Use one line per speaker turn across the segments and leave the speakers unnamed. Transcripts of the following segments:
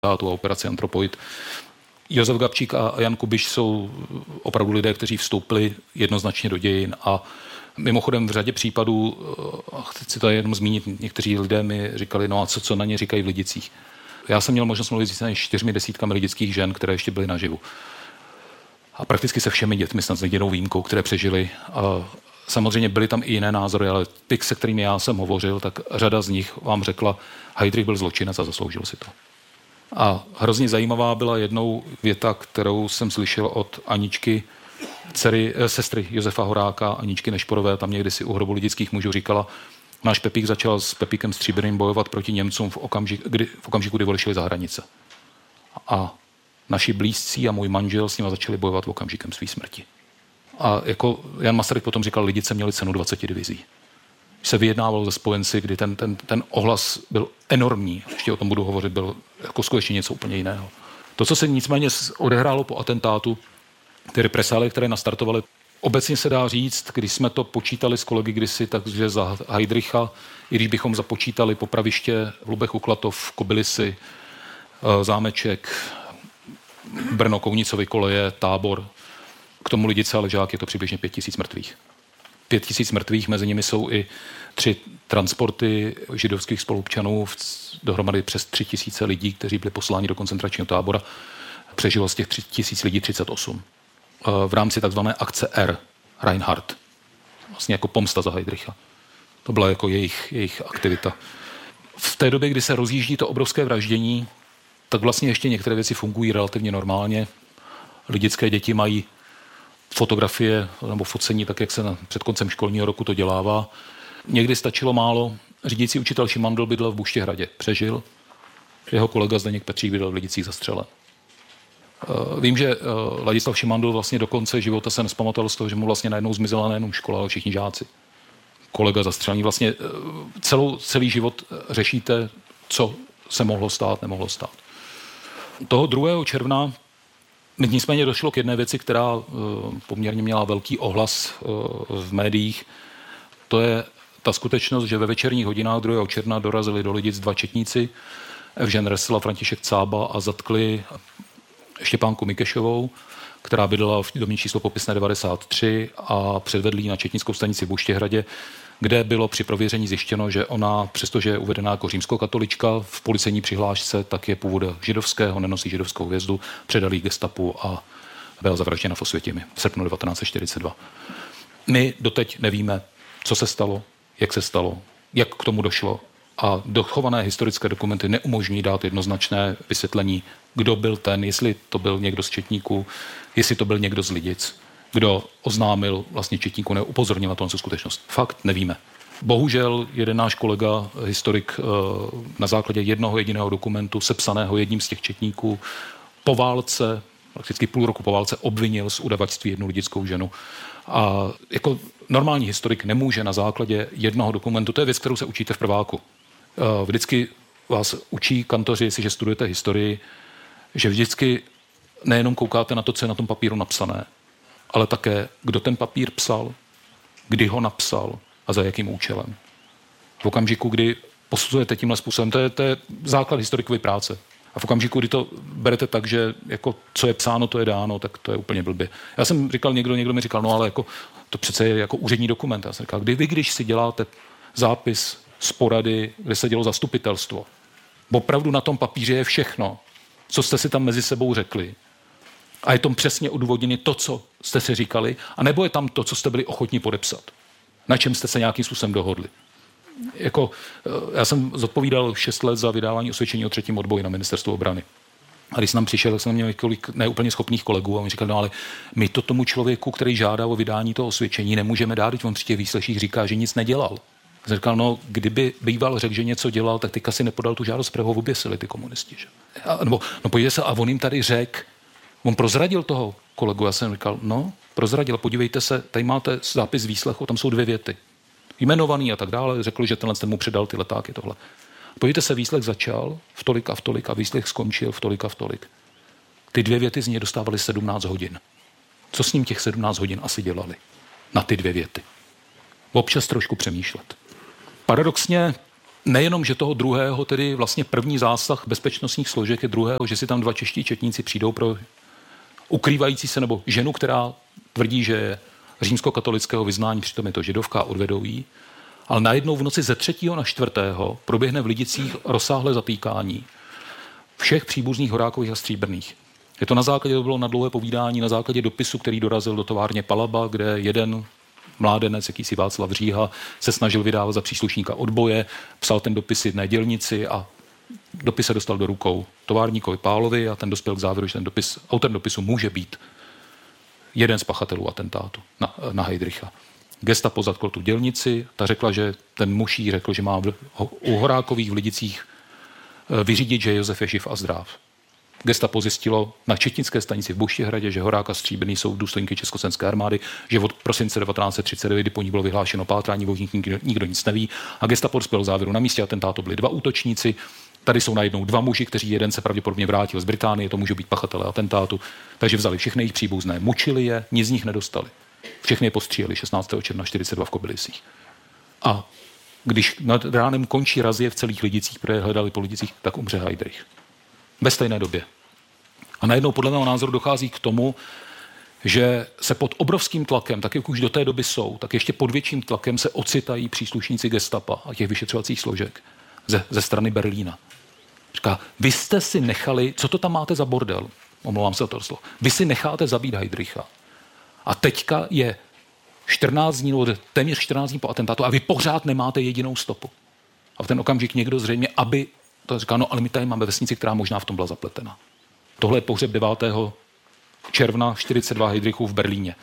a operaci Antropoid. Josef Gabčík a Jan Kubiš jsou opravdu lidé, kteří vstoupili jednoznačně do dějin a mimochodem v řadě případů, chci to jenom zmínit, někteří lidé mi říkali, no a co na ně říkají v Lidicích. Já jsem měl možnost mluvit s 4 desítkami lidických žen, které ještě byly naživu. A prakticky se všemi dětmi, snad s jedinou výjimkou, které přežily. A samozřejmě byly tam i jiné názory, ale ty, se kterými já jsem hovořil, tak řada z nich vám řekla, Heydrich byl zločinec a zasloužil si to. A hrozně zajímavá byla jednou věta, kterou jsem slyšel od Aničky, sestry Josefa Horáka, Aničky Nešporové, tam někdy si u hrobu lidických mužů říkala, náš Pepík začal s Pepíkem Stříbrným bojovat proti Němcům v okamžiku, kdy odešli za hranice. A naši blízcí a můj manžel s nimi začali bojovat v okamžikem své smrti. A jako Jan Masaryk potom říkal, Lidice měli cenu 20 divizí. Se vyjednávalo ze spojenci, kdy ten ohlas byl enormní. Ještě o tom budu hovořit, byl jako skutečně něco úplně jiného. To, co se nicméně odehrálo po atentátu, ty represálie, které nastartovaly, obecně se dá říct, když jsme to počítali s kolegy kdysi, takže za Heydricha, i když bychom započítali Popraviště, Lubech u Klatov, Kobylisy, Zámeček, Brno, Kounicovy koleje, Tábor, k tomu Lidice a Ležák je to přibližně 5000 mrtvých. 5000 mrtvých, mezi nimi jsou i 3 transporty židovských spoluobčanů, dohromady přes 3000 lidí, kteří byli posláni do koncentračního tábora. Přežilo z těch 3000 lidí 38. V rámci takzvané akce R, Reinhardt. Vlastně jako pomsta za Heydricha. To byla jako jejich aktivita. V té době, kdy se rozjíždí to obrovské vraždění, tak vlastně ještě některé věci fungují relativně normálně. Lidické děti mají fotografie nebo focení, tak jak se před koncem školního roku to dělává. Někdy stačilo málo. Řídící učitel Šimandl bydlel v Buštěhradě. Přežil. Jeho kolega Zdeněk Petřík bydlel v Lidicích zastřelen. Vím, že Ladislav Šimandl vlastně do konce života se nespamatoval z toho, že mu vlastně najednou zmizela nejenom škola, ale všichni žáci. Kolega zastřelený. Vlastně celý život řešíte, co se mohlo stát, nemohlo stát. Toho 2. června nicméně došlo k jedné věci, která poměrně měla velký ohlas v médiích. To je ta skutečnost, že ve večerních hodinách 2. června dorazili do Lidic 2 četníci, Evžen Resl a František Cába, a zatkli Štěpánku Mikešovou, která bydlela v domě číslo popisné 93, a předvedli ji na četnickou stanici v Buštěhradě, kde bylo při prověření zjištěno, že ona, přestože je uvedená jako římskokatolička v policejní přihlášce, tak je původu židovského, nenosí židovskou hvězdu, předali ji gestapu a byla zavražděna v Osvětimi v srpnu 1942. My doteď nevíme, co se stalo, jak k tomu došlo, a dochované historické dokumenty neumožní dát jednoznačné vysvětlení, kdo byl ten, jestli to byl někdo z četníků, jestli to byl někdo z Lidic, kdo oznámil vlastně četníku, neupozornil na to skutečnost. Fakt nevíme. Bohužel jeden náš kolega, historik, na základě jednoho jediného dokumentu, sepsaného jedním z těch četníků, po válce, prakticky půl roku po válce, obvinil z udavačství jednu lidickou ženu. A jako normální historik nemůže na základě jednoho dokumentu, to je věc, kterou se učíte v prváku. Vždycky vás učí kantoři, jestliže studujete historii, že vždycky nejenom koukáte na to, co je na tom papíru napsané, ale také, kdo ten papír psal, kdy ho napsal a za jakým účelem. V okamžiku, kdy posuzujete tímhle způsobem, to je základ historikové práce. A v okamžiku, kdy to berete tak, že jako co je psáno, to je dáno, tak to je úplně blbě. Já jsem říkal, někdo mi říkal, no ale jako, to přece je jako úřední dokument. Já jsem říkal, když si děláte zápis z porady, kde se dělo zastupitelstvo, opravdu na tom papíře je všechno, co jste si tam mezi sebou řekli. A je tom přesně odůvodněno to, co jste si říkali, a nebo je tam to, co jste byli ochotní podepsat. Na čem jste se nějakým způsobem dohodli. Já jsem zodpovídal 6 let za vydávání osvědčení o 3. odboji na ministerstvu obrany. A když jsem tam přišel, tak jsem měl několik neúplně schopných kolegů a oni říkali, no ale my to tomu člověku, který žádá o vydání toho osvědčení, nemůžeme dát, když on při těch výsleších říká, že nic nedělal. Jsem říkal, no kdyby býval řekl, že něco dělal, tak teďka si nepodal tu žádost, protože ho oběsili ty komunisti. Že? No podívejte se, a on jim tady řekl, on prozradil toho kolegu, já jsem říkal, no prozradil, podívejte se, tady máte zápis výslechu, tam jsou 2 věty. Jmenovaný a tak dále, řekl, že tenhle mu předal ty letáky, tohle. Podívejte se, výslech začal v tolik a výslech skončil v tolik a v tolik. Ty 2 věty z něj dostávali 17 hodin. Co s ním těch 17 hodin asi dělali? Na ty 2 věty. Občas trošku přemýšlet. Paradoxně Nejenom, že toho druhého, tedy vlastně první zásah bezpečnostních složek je druhého, že si tam dva čeští četníci přijdou pro ukrývající se nebo ženu, která tvrdí, že je římskokatolického vyznání, přitom je to židovka, odvedou jí. Ale najednou v noci ze 3. na 4. proběhne v Lidicích rozsáhlé zatýkání všech příbuzných Horákových a Stříbrných. Je to na základě, to bylo na dlouhé povídání, na základě dopisu, který dorazil do továrně Palaba, kde jeden mládenec, jakýsi Václav Říha, se snažil vydávat za příslušníka odboje, psal ten dopis jedné dělnici a dopis se dostal do rukou továrníkovi Pálovi a ten dospěl k závěru, že ten dopis, autorem dopisu může být jeden z pachatelů atentátu na Heydricha. Gestapo zatklo tu dělnici, ta řekla, že ten muž jí řekl, že má u Horákových v Lidicích vyřídit, že Josef je živ a zdrav. Gestapo zjistilo na četnické stanici v Buštěhradě, že Horák a Stříbrný jsou důstojníky Československé armády, že od prosince 1939, kdy po ní bylo vyhlášeno pátrání, o nich nikdo nic neví. A Gestapo dospělo závěru, na místě atentátu byli dva útočníci. Tady jsou najednou dva muži, kteří jeden se pravděpodobně vrátil z Británie, to může být pachatelé atentátu. Takže vzali všechny jejich příbuzné, mučili je, nic z nich nedostali. Všechny je postříleli 16. června 1942 v Kobylisích. A když nad ránem končí razie v celých Lidicích, protože hledali po Lidicích, tak umře Heydrich. Ve stejné době. A najednou podle mého názoru dochází k tomu, že se pod obrovským tlakem, tak jak už do té doby jsou, tak ještě pod větším tlakem se ocitají příslušníci gestapa a těch vyšetřovacích složek ze strany Berlína. Říká, vy jste si nechali, co to tam máte za bordel? Omlouvám se za to slovo. Vy si necháte zabít Heydricha. A teďka je 14 dní, nebo téměř 14 dní po atentátu a vy pořád nemáte jedinou stopu. A v ten okamžik někdo zřejmě, aby to říká, no ale my tady máme vesnici, která možná v tom byla zapletena. Tohle je pohřeb 9. června 1942 Heydrichů v Berlíně.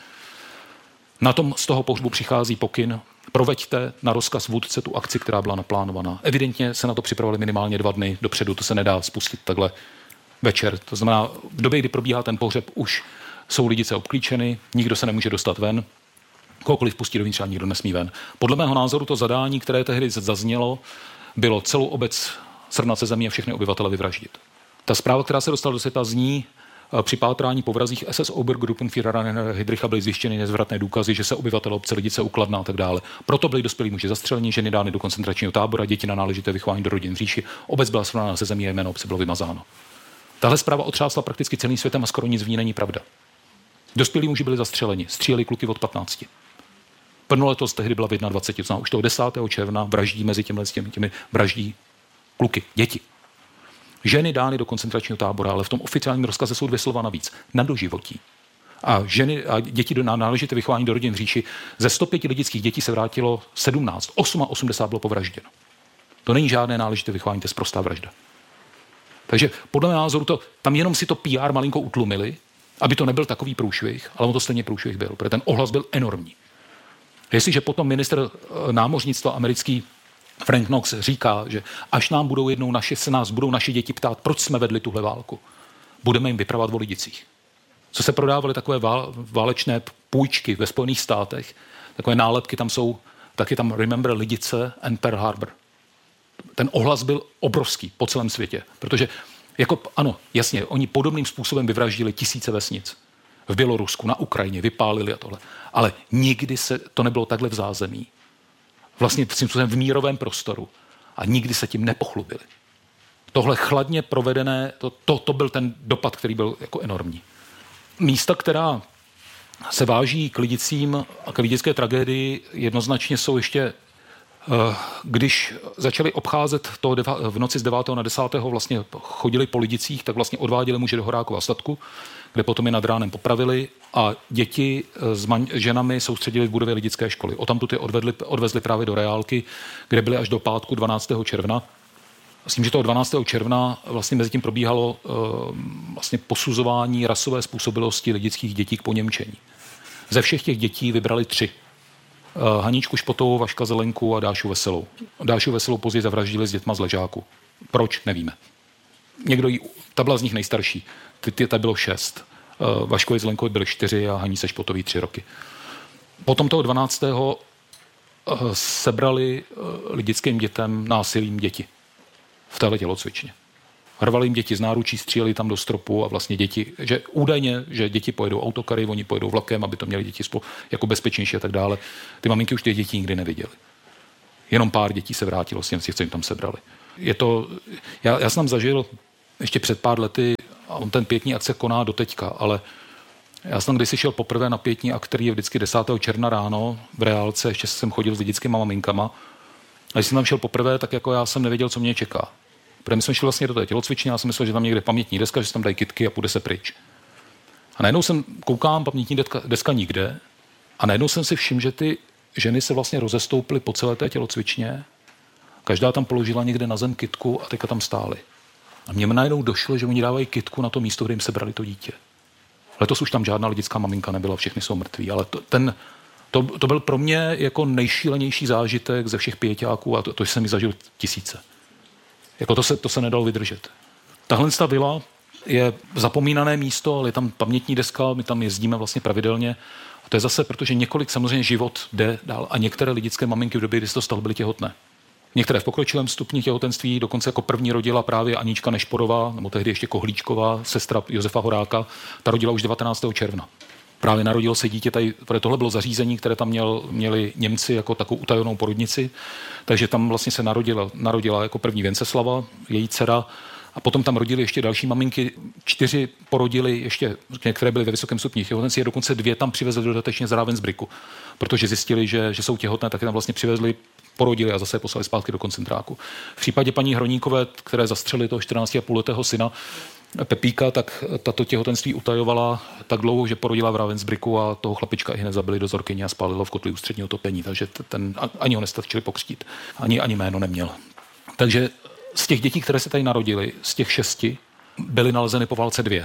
Na tom z toho pohřbu přichází pokyn, proveďte na rozkaz vůdce tu akci, která byla naplánovaná. Evidentně se na to připravili minimálně 2 dny dopředu, to se nedá spustit takhle večer. To znamená, v době, kdy probíhá ten pohřeb, už jsou Lidice obklíčeny, nikdo se nemůže dostat ven, kohokoliv pustí dovnitř a nikdo nesmí ven. Podle mého názoru to zadání, které tehdy zaznělo, bylo celou obec srovnat se zemí a všechny obyvatele vyvraždit. Ta zpráva, která se dostala do světa, zní, při pátrání po vrazích SS Obergruppenführera Heydricha byly zjištěny nezvratné důkazy, že se obyvatele obce Lidice ukladná a tak dále. Proto byli dospělí muži zastřeleni, ženy dány do koncentračního tábora, děti na náležité vychování do rodin v říši. Obec byla srovnána se zemí a jméno obce bylo vymazáno. Tahle zpráva otřásla prakticky celým světem a skoro nic v ní není pravda. Dospělí muži byli zastřeleni, stříleli kluky od 15. Plnoletost tehdy byla v 21. To znamená, už toho 10. června vraždí mezi těmi vraždí kluky, děti. Ženy dány do koncentračního tábora, ale v tom oficiálním rozkaze jsou 2 slova navíc. Na doživotí. A ženy a děti na náležité vychování do rodin v říši. Ze 105 lidických dětí se vrátilo 17. 80 bylo povražděno. To není žádné náležité vychování, to je sprostá vražda. Takže podle mého názoru tam jenom si to PR malinko utlumili, aby to nebyl takový průšvih, ale on to stejně průšvih byl, protože ten ohlas byl enormní. Jestliže potom ministr námořnictva americký Frank Knox říká, že až nám budou jednou se nás budou naše děti ptát, proč jsme vedli tuhle válku, budeme jim vypravovat o Lidicích. Co se prodávaly takové válečné půjčky ve Spojených státech, takové nálepky tam jsou, taky tam Remember Lidice and Pearl Harbor. Ten ohlas byl obrovský po celém světě, protože ano, jasně, oni podobným způsobem vyvraždili tisíce vesnic. V Bělorusku, na Ukrajině, vypálili a tohle. Ale nikdy se to nebylo takhle v zázemí. Vlastně v mírovém prostoru. A nikdy se tím nepochlubili. Tohle chladně provedené, to byl ten dopad, který byl jako enormní. Místa, která se váží k Lidicím a k lidické tragédii, jednoznačně jsou ještě, když začali obcházet to v noci z 9. na 10. vlastně chodili po Lidicích, tak vlastně odváděli muže do Horákova statku, kde potom je nad ránem popravili a děti s ženami soustředili v budově lidické školy. Odtamtud je odvezli právě do reálky, kde byli až do pátku 12. června. S tím, že toho 12. června vlastně mezi tím probíhalo vlastně posuzování rasové způsobilosti lidických dětí k poněmčení. Ze všech těch dětí vybrali 3. Haničku Špotovou, Vaška Zelenku a Dášu Veselou. Dášu Veselou později zavraždili s dětma z Ležáku. Proč? Nevíme. Ta byla z nich nejstarší. Ta bylo 6. Vaškovi Zelenkovi byly 4 a Hanice Špotový 3 roky. Potom toho 12. sebrali lidickým dětem násilím děti v téhle tělocvičně. Hrvali jim děti z náručí, stříleli tam do stropu a vlastně děti, že údajně, že děti pojedou autokary, oni pojedou vlakem, aby to měli děti jako bezpečnější a tak dále. Ty maminky už těch dětí nikdy neviděly. Jenom pár dětí se vrátilo z těch, co jim tam sebrali. Já jsem tam zažil ještě před pár lety, a on ten pietní akt se koná doteďka, ale já jsem kdysi šel poprvé na pietní akt, který je vždycky 10. června ráno v reálce, ještě jsem chodil s dětskýma maminkama. A když jsem tam šel poprvé, tak jako já jsem nevěděl, co mě čeká. Protože my jsme šli vlastně do té tělocvičny, já jsem myslel, že tam někde pamětní deska, že se tam dají kytky a půjde se pryč. A najednou jsem koukám, pamětní deska nikde, a najednou jsem si všiml, že ty ženy se vlastně rozestoupily po celé té tělocvičně. Každá tam položila někde na zem kytku a teďka tam stály. A mně najednou došlo, že oni dávají kytku na to místo, kde jim sebrali to dítě. Letos už tam žádná lidická maminka nebyla, všechny jsou mrtví, ale to byl pro mě jako nejšílenější zážitek ze všech pěťáků a to jsem mi zažil tisíce. Jako to se nedalo vydržet. Tahle vila je zapomínané místo, ale je tam pamětní deska, my tam jezdíme vlastně pravidelně. A to je zase, protože několik samozřejmě život jde dál a některé lidické maminky v době, kdy se to stalo, byly těhotné. Některé v pokročilém stupni těhotenství, dokonce jako první rodila právě Anička Nešporová, nebo tehdy ještě Kohlíčková, sestra Josefa Horáka, ta rodila už 19. června. Právě narodilo se dítě tady, protože tohle bylo zařízení, které tam měli Němci jako takovou utajenou porodnici, takže tam vlastně se narodila jako první Venceslava, její dcera, a potom tam rodili ještě další maminky, 4 porodili ještě, které byly ve vysokém stupni těhotenství, dokonce 2 tam přivezli dodatečně z Ravensbrücku, protože zjistili, že jsou těhotné, tak je tam vlastně přivezli, porodili a zase je poslali zpátky do koncentráku. V případě paní Hroníkové, které zastřelili toho 14,5letého syna Pepíka, tak tato těhotenství utajovala tak dlouho, že porodila v Ravensbrücku a toho chlapička i hned zabili do zorkyně a spálilo v kotli ústředního topení, takže ani ho nestačili pokřtít, ani jméno neměl. Takže z těch dětí, které se tady narodily, z těch 6 byly nalezeny po válce 2.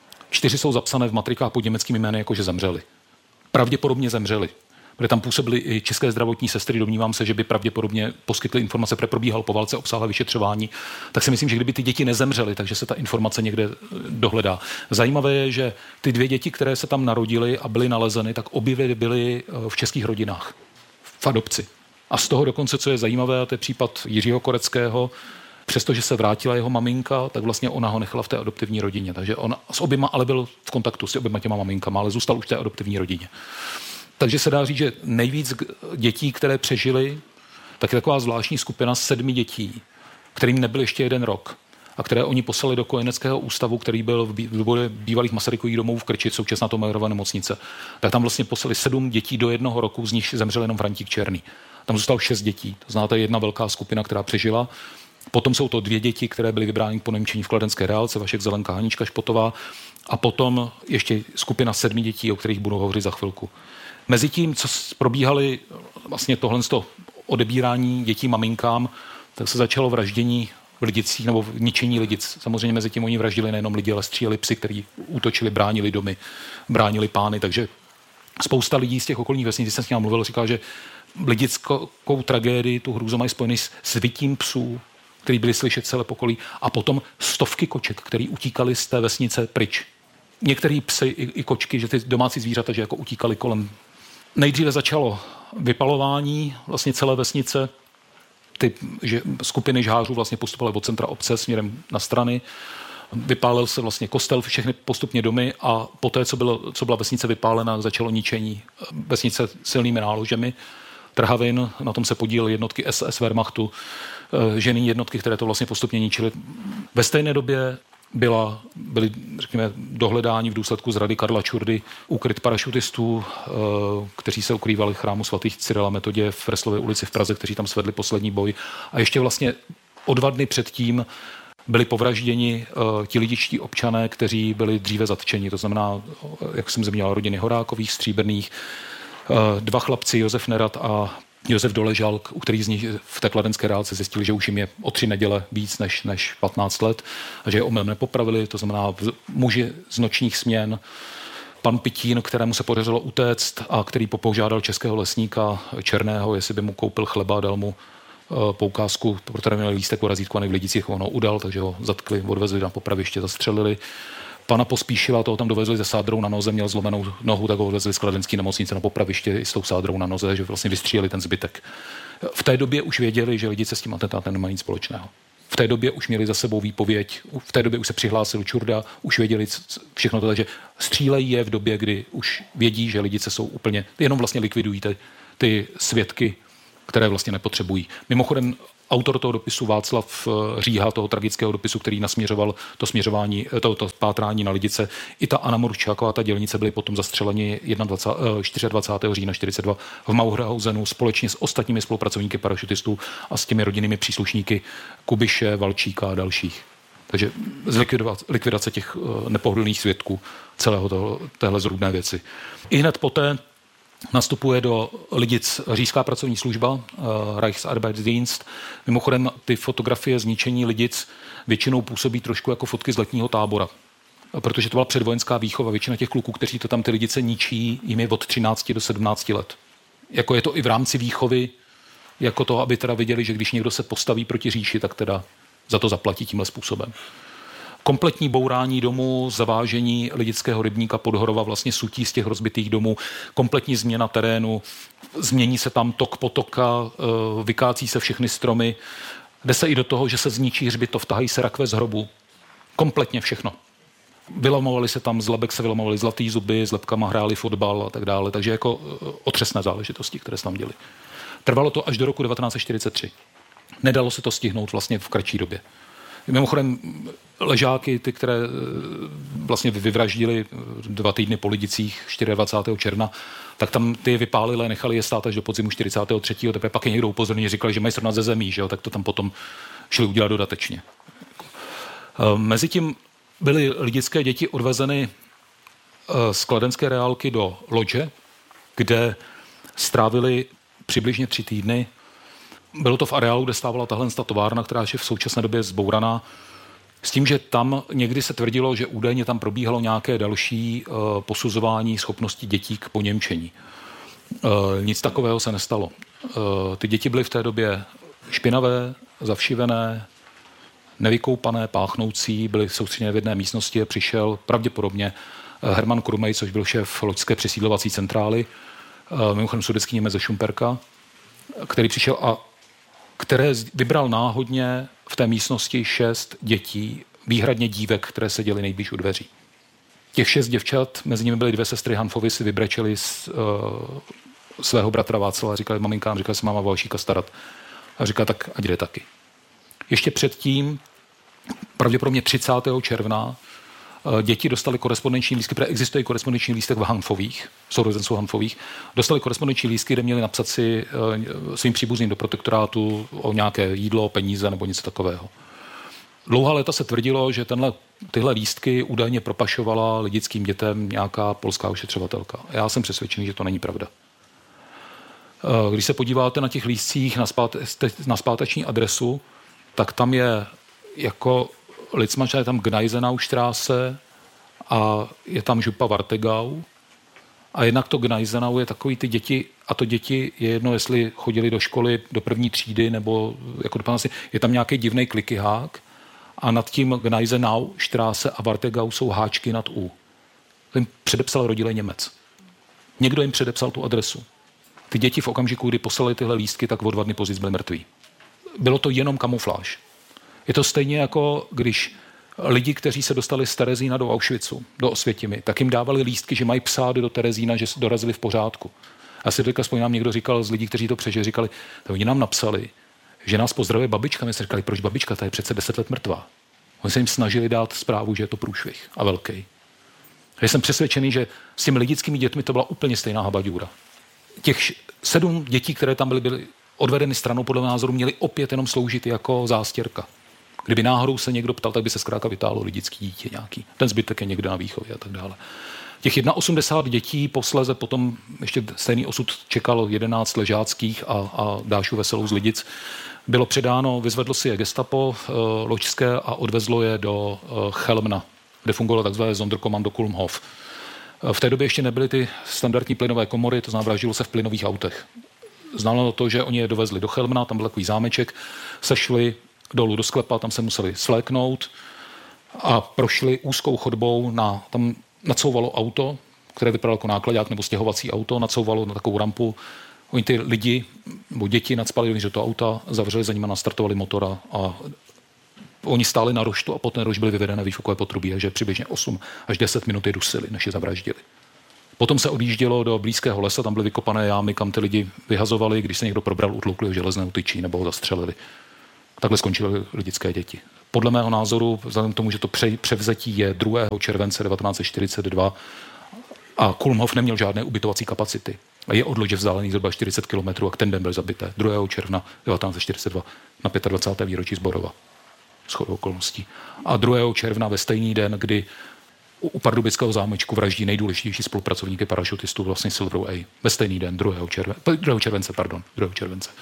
4 jsou zapsané v matrikách pod německými jmény, jakože zemřeli. Pravděpodobně zemřeli. Protože tam působily i české zdravotní sestry, domnívám se, že by pravděpodobně poskytly informace, protože probíhalo po válce obsáhlé vyšetřování, tak si myslím, že kdyby ty děti nezemřely, takže se ta informace někde dohledá. Zajímavé je, že ty 2 děti, které se tam narodily a byly nalezeny, tak obě byly v českých rodinách, v adopci. A z toho dokonce, co je zajímavé, a to je případ Jiřího Koreckého, přestože se vrátila jeho maminka, tak vlastně ona ho nechala v té adoptivní rodině. Takže on s oběma ale byl v kontaktu s oběma těma maminkama, ale zůstal už v té adoptivní rodině. Takže se dá říct, že nejvíc dětí, které přežily, tak je taková zvláštní skupina 7 dětí, kterým nebyl ještě 1 rok a které oni poslali do kojeneckého ústavu, který byl v bývalých Masarykových domovů v Krči, současná Tomajerova nemocnice. Tak tam vlastně poslali 7 dětí do 1 roku, z nich zemřel jenom Frantík Černý. Tam zůstalo 6 dětí, to znamená, to je jedna velká skupina, která přežila. Potom jsou to 2 děti, které byly vybrány k ponemčení v kladenské reálce, Vašek Zelenka, Hanička Špotová, a potom ještě skupina 7 dětí, o kterých budu hovořit za chvilku. Mezitím, co probíhaly vlastně tohle odebírání dětí maminkám, tak se začalo vraždění v Lidicích nebo ničení Lidic. Samozřejmě mezi tím oni vraždili nejenom lidi, ale stříleli psy, kteří útočili, bránili domy, bránili pány, takže spousta lidí z těch okolních vesnic, když jsem s ním mluvil, říkal, že lidickou tragédii, tu hrůzu mají spojený s vytím psů, který byli slyšet celé pokolí, a potom stovky koček, který utíkali z té vesnice pryč. Některý psy i kočky, že ty domácí zvířata, že jako utíkali kolem. Nejdříve začalo vypalování vlastně celé vesnice. Ty skupiny žhářů vlastně postupovaly od centra obce směrem na strany. Vypálil se vlastně kostel, všechny postupně domy a poté, co byla vesnice vypálena, začalo ničení vesnice silnými náložemi trhavin. Na tom se podílely jednotky SS Wehrmachtu, ženní jednotky, které to vlastně postupně ničily. Ve stejné době byly, řekněme, dohledání v důsledku zrady Karla Čurdy úkryt parašutistů, kteří se ukrývali v chrámu svatých Cyrila Metodě v Freslově ulici v Praze, kteří tam svedli poslední boj. A ještě vlastně o 2 dny předtím byli povražděni ti lidičtí občané, kteří byli dříve zatčeni. To znamená, jak jsem zmínil, rodiny Horákových, Stříbrných, 2 chlapci, Josef Nerad a Josef Doležalk, u kterých z nich v té kladenské reálce zjistili, že už jim je o 3 neděle víc než 15 let a že je omylem nepopravili, to znamená muži z nočních směn, pan Pitín, kterému se podařilo utéct a který požádal českého lesníka Černého, jestli by mu koupil chleba, dal mu poukázku, protože měl lístek o razítku a v Lidicích, on ho udal, takže ho zatkli, odvezli na popraviště, zastřelili. Pana Pospíšila, toho tam dovezli se sádrou na noze, měl zlomenou nohu, tak ho odvezli z kladenské nemocnice na popraviště s tou sádrou na noze, že vlastně vystříleli ten zbytek. V té době už věděli, že Lidice s tím atentátem nemají nic společného. V té době už měli za sebou výpověď, v té době už se přihlásil Čurda, už věděli všechno to, takže střílejí je v době, kdy už vědí, že Lidice jsou úplně, jenom vlastně likvidují ty svědky které vlastně nepotřebují. Mimochodem, autor toho dopisu Václav Říha, toho tragického dopisu, který nasměřoval to směřování, to pátrání na Lidice, i ta Anna Murčáková, ta dělnice, byli potom zastřeleni 24. října 42 v Mauerhausenu společně s ostatními spolupracovníky parašutistů a s těmi rodinnými příslušníky Kubiše, Valčíka a dalších. Takže likvidace těch nepohodlných svědků téhle zrůdné věci. I hned poté nastupuje do Lidic říšská pracovní služba, Reichsarbeitsdienst. Mimochodem ty fotografie zničení Lidic většinou působí trošku jako fotky z letního tábora, protože to byla předvojenská výchova. Většina těch kluků, kteří to tam ty Lidice ničí, jim je od 13 do 17 let. Jako je to i v rámci výchovy, jako to, aby teda viděli, že když někdo se postaví proti říši, tak teda za to zaplatí tímhle způsobem. Kompletní bourání domů, zavážení Lidického rybníka Podhorova, vlastně sutí z těch rozbitých domů, kompletní změna terénu, změní se tam tok potoka, vykácí se všechny stromy, jde se i do toho, že se zničí hřbitov, tahají se rakve z hrobu. Kompletně všechno. Vylomovali se tam, z lebek se vylomovali zlatý zuby, s lebkama hráli fotbal a tak dále, takže jako otřesné záležitosti, které se tam děly. Trvalo to až do roku 1943. Nedalo se to stihnout vlastně v kratší době. Mimochodem ležáky, ty, které vlastně vyvraždili 2 týdny po Lidicích 24. června, tak tam ty vypálili, nechali je stát až do podzimu 43. Teprve pak je někdo upozornil, říkali, že mají srovnat ze zemí, že jo? Tak to tam potom šli udělat dodatečně. Mezitím byly lidické děti odvezeny z kladenské reálky do Lodže, kde strávili přibližně 3 týdny. Bylo to v areálu, kde stávala tahle továrna, která je v současné době zbouraná. S tím, že tam někdy se tvrdilo, že údajně tam probíhalo nějaké další posuzování schopnosti dětí k poněmčení. Nic takového se nestalo. Ty děti byly v té době špinavé, zavšivené, nevykoupané, páchnoucí, byly soustředěné v jedné místnosti a přišel pravděpodobně Herman Krumej, což byl šéf loďské přesídlovací centrály, mimochodem sudetský Němec ze Šumperka, který přišel a které vybral náhodně v té místnosti 6 dětí, výhradně dívek, které seděly nejblíž u dveří. Těch 6 děvčat, mezi nimi byly 2 sestry Hanfovy, si vybrečeli svého bratra Václava a říkali maminkám, říkali se máma Valšíka starat. A říkala, tak ať jde taky. Ještě předtím, pravděpodobně 30. června, děti dostali korespondenční lístky, protože existuje korespondenční lístek v Hanfových, sourozenců Hanfových, dostali korespondenční lístky, kde měli napsat si svým příbuzným do protektorátu o nějaké jídlo, peníze nebo něco takového. Dlouhá léta se tvrdilo, že tyhle lístky údajně propašovala lidickým dětem nějaká polská ošetřovatelka. Já jsem přesvědčený, že to není pravda. Když se podíváte na těch lístcích na zpáteční adresu, tak tam je jako Litzmann, je tam Gneisenaustraße a je tam župa Wartegau. A jednak to Gneisenau je takový ty děti, a to děti je jedno, jestli chodili do školy do 1. třídy, nebo jako do 15. Je tam nějaký divný klikyhák a nad tím Gneisenaustraße a Wartegau jsou háčky nad U. To jim předepsal rodilej Němec. Někdo jim předepsal tu adresu. Ty děti v okamžiku, kdy poslali tyhle lístky, tak o 2 dny později byly mrtví. Bylo to jenom kamufláž. Je to stejně jako když lidi, kteří se dostali z Terezína do Auschwitzu, do Osvětimi, tak jim dávali lístky, že mají psát do Terezína, že dorazili v pořádku. A si teďka nám někdo říkal z lidí, kteří to přežili, říkali, to oni nám napsali, že nás pozdravuje babička. My se říkali, proč babička, ta je přece 10 let mrtvá. Oni se jim snažili dát zprávu, že je to průšvih a velký. Já jsem přesvědčený, že s těmi lidickými dětmi to byla úplně stejná habaďůra. Těch 7 dětí, které tam byly odvedeny stranou, podle názoru měly opět jenom sloužit jako zástěrka. Kdyby náhodou se někdo ptal, tak by se zkrátka vytáhlo lidický dítě nějaký. Ten zbytek je někde na výchově a tak dále. Těch 81 dětí posléze potom ještě stejný osud čekal 11 ležáckých a Dášu Veselou z Lidic. Bylo předáno, vyzvedlo si je gestapo loďské a odvezlo je do Chelmna, kde fungovalo takzvané Sonderkommando Kulmhof. V té době ještě nebyly ty standardní plynové komory, to znamená, vraždilo se v plynových autech. Znamenalo to, že oni je dovezli do Chelmna, tam byl takový zámeček, sešli dolů do sklepa, tam se museli svléknout a prošli úzkou chodbou, tam nacouvalo auto, které vypadalo jako nákladák nebo stěhovací auto, nacouvalo na takovou rampu. Oni ty lidi nebo děti nacpali dovnitř do toho auta, zavřeli za nimi, nastartovali motora a oni stáli na roštu a po ten rošt byly vyvedené výfukové potrubí, takže přibližně 8 až 10 minut je dusili, než je zavraždili. Potom se odjíždělo do blízkého lesa, tam byly vykopané jámy, kam ty lidi vyhazovali, když se někdo probral, utloukli ho železnou tyčí nebo ho zastřelili. Takhle skončily lidické děti. Podle mého názoru, vzhledem k tomu, že to převzetí je 2. července 1942 a Kulmhof neměl žádné ubytovací kapacity. A je od lodě vzdálený zhruba 40 km a k ten den byl zabité 2. června 1942 na 25. výročí Zborova. Shodou okolností. A 2. června ve stejný den, kdy u Pardubického zámečku vraždí nejdůležitější spolupracovníky parašutistů, vlastně Silverou A. Ve stejný den, 2. července.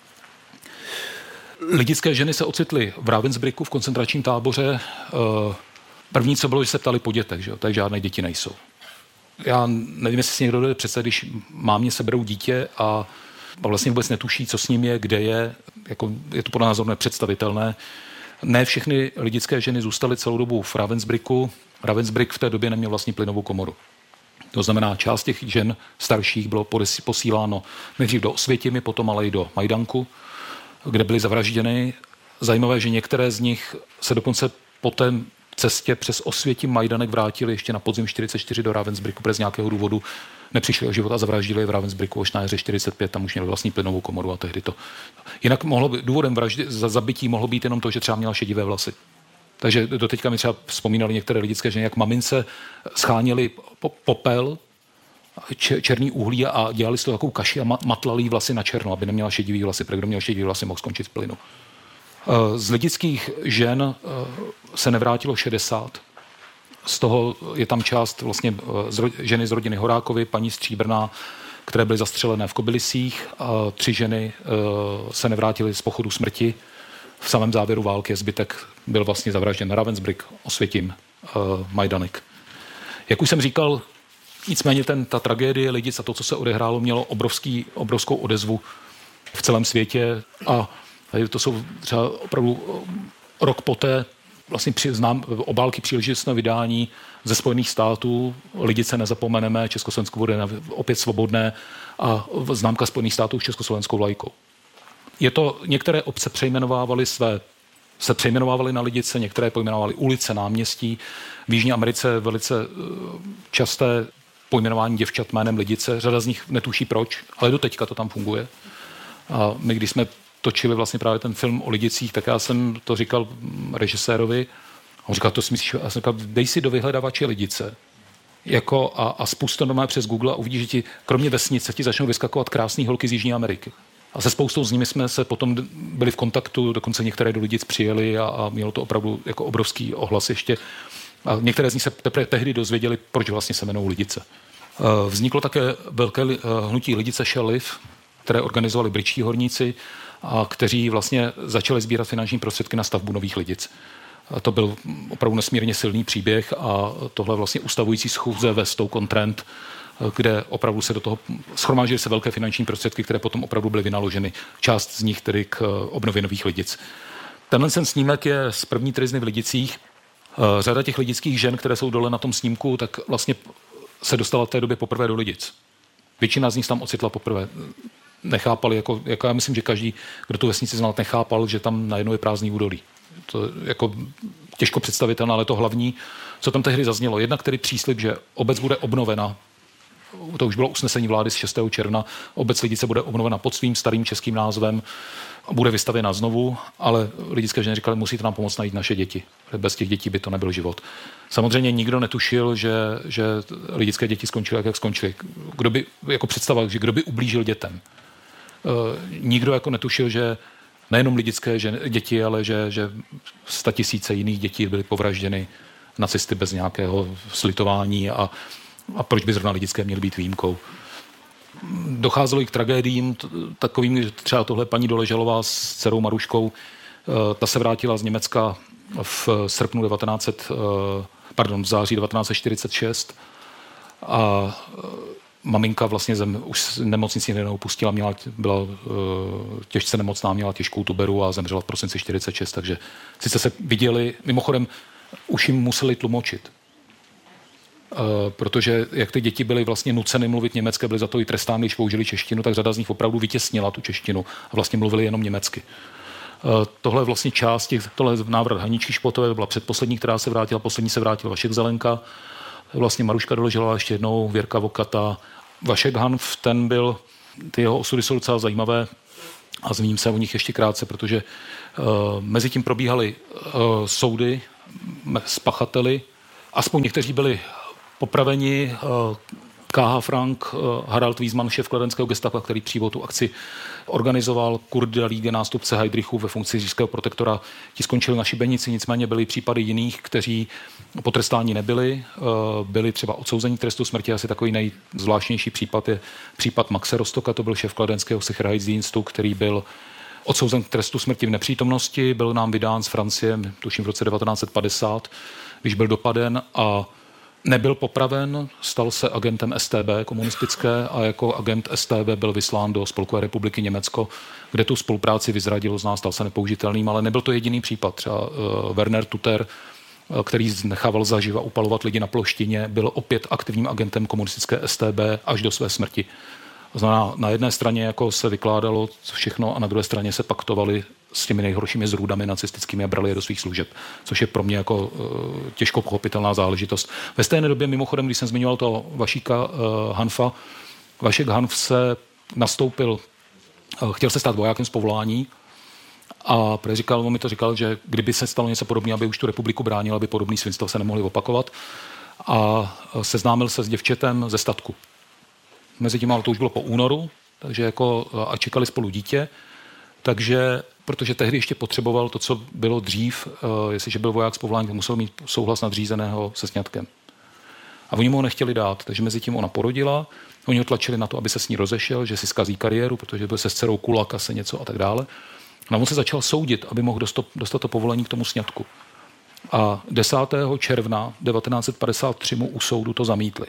Lidické ženy se ocitly v Ravensbrücku v koncentračním táboře. První, co bylo, že se ptali po dětech, že jo? Tak žádné děti nejsou. Já nevím, jestli si někdo dojde představit, když mámě seberou dítě a vlastně vůbec netuší, co s ním je, kde je, jako je to podle názoru nepředstavitelné. Ne všechny lidické ženy zůstaly celou dobu v Ravensbrücku. Ravensbrück v té době neměl vlastní plynovou komoru. To znamená, část těch žen starších bylo posíláno nejdřív do Osvětimi, potom ale i do Majdanku, kde byly zavražděny. Zajímavé, že některé z nich se dokonce po té cestě přes Osvětim Majdanek vrátili ještě na podzim 44 do Ravensbrücku, protože z nějakého důvodu nepřišli o život a zavraždili v Ravensbrücku až na jaře 45, tam už měli vlastní plynovou komoru a tehdy to. Jinak mohlo by, důvodem vraždy, za zabití mohlo být jenom to, že třeba měla šedivé vlasy. Takže doteďka mi třeba vzpomínali některé lidické ženy, jak mamince scháněli popel, černý uhlí a dělali z toho takovou kaši a matlali jí vlasy na černo, aby neměla šedivý vlasy, protože kdo měl šedivý vlasy, mohl skončit v plynu. Z lidických žen se nevrátilo 60. Z toho je tam část vlastně ženy z rodiny Horákovy, paní Stříbrná, které byly zastřelené v Kobylisích. 3 ženy se nevrátily z pochodu smrti. V samém závěru války zbytek byl vlastně zavražděn Ravensbrück, Osvětim, Majdanek. Jak už jsem říkal, nicméně ta tragédie Lidic a to, co se odehrálo, mělo obrovskou odezvu v celém světě a to jsou třeba opravdu rok poté vlastně obálky příležitostného vydání ze Spojených států. Lidice nezapomeneme, Československo bude opět svobodné a známka Spojených států s československou vlajkou. Některé obce se přejmenovávaly na Lidice, některé pojmenovávaly ulice, náměstí. V Jižní Americe velice časté pojmenování děvčat jménem Lidice. Řada z nich netuší proč, ale doteďka to tam funguje. A my, když jsme točili vlastně právě ten film o Lidicích, tak já jsem to říkal režisérovi. On říkal, to si myslíš? Já jsem říkal, dej si do vyhledávače Lidice. A spust to normálně přes Google a uvidíš, že ti kromě vesnice ti začnou vyskakovat krásné holky z Jižní Ameriky. A se spoustou z nimi jsme se potom byli v kontaktu, dokonce některé do Lidic přijeli a mělo to opravdu jako obrovský ohlas ještě. A některé z nich se teprve tehdy dozvěděli, proč vlastně se jmenují Lidice. Vzniklo také velké hnutí Lidice Shall Live, které organizovali britští horníci a kteří vlastně začali sbírat finanční prostředky na stavbu nových Lidic. A to byl opravdu nesmírně silný příběh a tohle vlastně ustavující schůze ve Stoke-on-Trent, kde opravdu se do toho shromáždily se velké finanční prostředky, které potom opravdu byly vynaloženy. Část z nich tedy k obnově nových Lidic. Tenhle snímek je z první tryzny v Lidicích. Řada těch lidických žen, které jsou dole na tom snímku, tak vlastně se dostala v té době poprvé do Lidic. Většina z nich tam ocitla poprvé. Nechápali, jako já myslím, že každý, kdo tu vesnici znal, nechápal, že tam najednou je prázdný údolí. To je jako těžko představitelné, ale to hlavní, co tam tehdy zaznělo. Jednak tedy příslib, že obec bude obnovena. To už bylo usnesení vlády z 6. června. Obec Lidice bude obnovena pod svým starým českým názvem a bude vystavěna znovu, ale lidické ženy říkali, musíte nám pomoct najít naše děti. Bez těch dětí by to nebyl život. Samozřejmě nikdo netušil, že lidické děti skončily, jak skončily. Kdo by jako představoval, že kdo by ublížil dětem. Nikdo jako netušil, že nejenom lidické děti, ale že 100 000 jiných dětí byly povražděny nacisty bez nějakého slitování a proč by zrovna lidické měly být výjimkou. Docházelo i k tragédiím takovým, že třeba tohle paní Doležalová s dcerou Maruškou, ta se vrátila z Německa v září 1946 a maminka vlastně už nemocnici neopustila, byla těžce nemocná, měla těžkou tuberu a zemřela v prosinci 46, takže sice se viděli, mimochodem už jim museli tlumočit. Protože jak ty děti byly vlastně nuceny mluvit německy, byly za to i trestány, když použili češtinu, tak řada z nich opravdu vytěsnila tu češtinu a vlastně mluvili jenom německy. Tohle vlastně tohle návrh Haničky Špotové byla předposlední, která se vrátila, poslední se vrátila Vašek Zelenka. Vlastně Maruška Doležalová ještě jednou, Věrka Vokata, Vašek Hanf, ty jeho osudy jsou docela zajímavé a zmíním se o nich ještě krátce, protože mezi tím probíhaly soudy s pachateli, aspoň někteří byli popraveni, K.H. Frank, Harald Wiesmann, šéf kladenského gestapa, který přímo tu akci organizoval, Kurt Daliege, nástupce Heydrichu ve funkci říšského protektora, ti skončili na šibenici, nicméně byly případy jiných, kteří potrestáni nebyli, byli třeba odsouzení k trestu smrti. Asi takový nejzvláštnější případ je případ Maxe Rostocka, to byl šéf kladenského Sicherheitsdienstu, který byl odsouzen k trestu smrti v nepřítomnosti, byl nám vydán z Francie, tuším v roce 1950, když byl dopaden a nebyl popraven, stal se agentem STB komunistické a jako agent STB byl vyslán do Spolkové republiky Německo, kde tu spolupráci vyzradil z nás, stal se nepoužitelným, ale nebyl to jediný případ. Třeba Werner Tuter, který nechával zaživa upalovat lidi na ploštině, byl opět aktivním agentem komunistické STB až do své smrti. Znamená, na jedné straně jako se vykládalo všechno a na druhé straně se paktovali s těmi nejhoršími zrůdami nacistickými a brali je do svých služeb, což je pro mě jako těžko pochopitelná záležitost. Ve stejné době, mimochodem, když jsem zmiňoval toho Vašíka Hanfa, Vašek Hanf se nastoupil, chtěl se stát vojákem z povolání a on mi to říkal, že kdyby se stalo něco podobného, aby už tu republiku bránil, aby podobný svinstva se nemohly opakovat, a seznámil se s děvčetem ze statku. Mezitím, ale to už bylo po únoru, takže jako, a čekali spolu dítě, takže, protože tehdy ještě potřeboval to, co bylo dřív, jestliže byl voják z povolání, to musel mít souhlas nadřízeného se sňatkem. A oni mu ho nechtěli dát, takže mezitím ona porodila, oni ho tlačili na to, aby se s ní rozešel, že si zkazí kariéru, protože byl se dcerou Kulak se něco a tak dále. A on se začal soudit, aby mohl dostat to povolení k tomu sňatku. A 10. června 1953 mu u soudu to zamítli.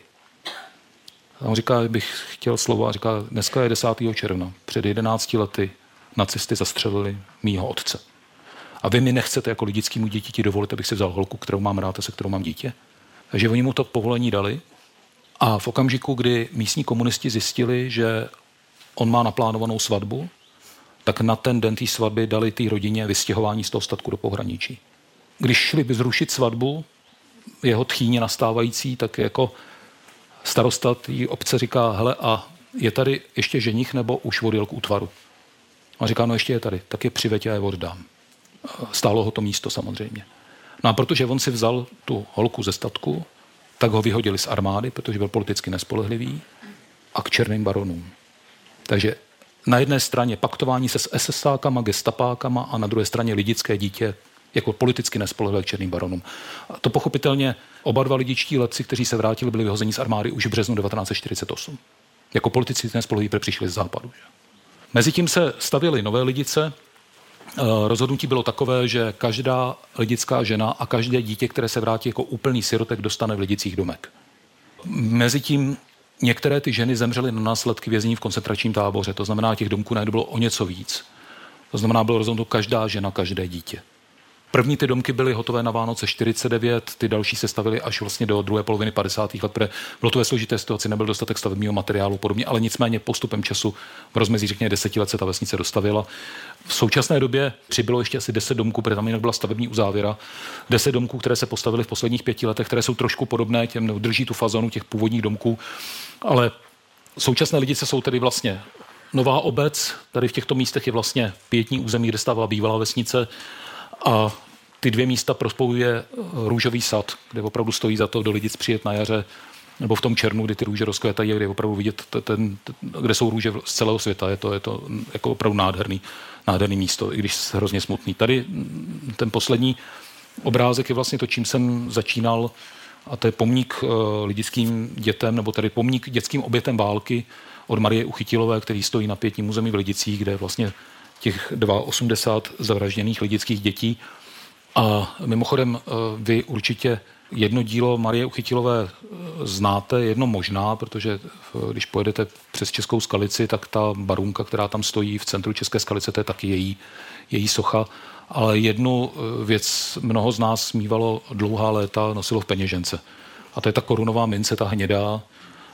A on říká, bych chtěl slovo, a říká, dneska je 10. června. Před 11 lety nacisty zastřelili mýho otce. A vy mi nechcete jako lidickému dítěti dovolit, abych si vzal holku, kterou mám rád a se kterou mám dítě. Takže oni mu to povolení dali a v okamžiku, kdy místní komunisti zjistili, že on má naplánovanou svatbu, tak na ten den té svatby dali té rodině vystěhování z toho statku do pohraničí. Když šli by zrušit svatbu, jeho tchýně nastávající, tak jako starosta té obce říká, hele, a je tady ještě ženich nebo už odjel k útvaru? A říká, no ještě je tady, tak je přiveď a je oddám. Stálo ho to místo samozřejmě. No a protože on si vzal tu holku ze statku, tak ho vyhodili z armády, protože byl politicky nespolehlivý, a k černým baronům. Takže na jedné straně paktování se s SS-ákama, gestapákama a na druhé straně lidické dítě jako politicky nespolehlivé k černým baronům. A to pochopitelně oba dva lidičtí letci, kteří se vrátili, byli vyhozeni z armády už v březnu 1948. Jako politici nespolehliví přišli z západu. Mezitím se stavěly nové Lidice. Rozhodnutí bylo takové, že každá lidická žena a každé dítě, které se vrátí jako úplný sirotek, dostane v Lidicích domek. Mezitím některé ty ženy zemřely na následky věznění v koncentračním táboře, to znamená, těch domků najednou bylo o něco víc. To znamená, bylo rozhodnuto každá žena, každé dítě. První ty domky byly hotové na Vánoce 49, ty další se stavily až vlastně do druhé poloviny 50. let, protože bylo to ve složité situaci, nebyl dostatek stavebního materiálu podobně, ale nicméně postupem času v rozmezí řekněme 10 let se ta vesnice dostavila. V současné době přibylo ještě asi 10 domků, protože tam jinak byla stavební uzávěra. 10 domků, které se postavily v posledních 5 letech, které jsou trošku podobné těm, drží tu fazonu těch původních domků, ale současné Lidice jsou tedy vlastně nová obec, tady v těchto místech je vlastně pietní území, kde stávala bývalá vesnice. A ty dvě místa prospojuje růžový sad, kde opravdu stojí za to do Lidic přijet na jaře, nebo v tom červnu, kdy ty růže rozkvětají, kde je opravdu vidět, kde jsou růže z celého světa. Je to jako opravdu nádherný místo, i když hrozně smutný. Tady ten poslední obrázek je vlastně to, čím jsem začínal, a to je pomník lidickým dětem, nebo tady pomník dětským obětem války od Marie Uchytilové, který stojí na pietním území v Lidicích, kde je vlastně těch 82 zavražděných lidických dětí. A mimochodem vy určitě jedno dílo Marie Uchytilové znáte, jedno možná, protože když pojedete přes Českou Skalici, tak ta barunka, která tam stojí v centru České Skalice, to je taky její socha. Ale jednu věc mnoho z nás mívalo dlouhá léta, nosilo v peněžence. A to je ta korunová mince, ta hnědá,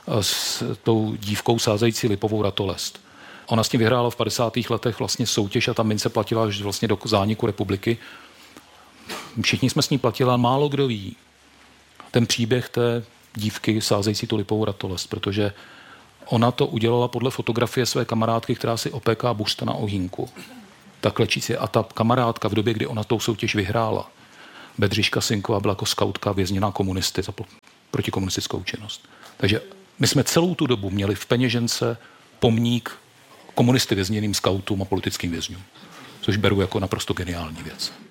s tou dívkou sázející lipovou ratolest. Ona s tím vyhrála v 50. letech vlastně soutěž a ta mince platila až vlastně do zániku republiky. Všichni jsme s ní platili, málo kdo ví ten příběh té dívky sázející tu lipovou ratolest, protože ona to udělala podle fotografie své kamarádky, která si opéká buřta na ohýnku. Tak lečící. A ta kamarádka v době, kdy ona tou soutěž vyhrála, Bedřiška Synková, byla jako skautka vězněná komunisty za protikomunistickou činnost. Takže my jsme celou tu dobu měli v peněžence pomník komunisty vězněným skautům a politickým vězňům, což beru jako naprosto geniální věc.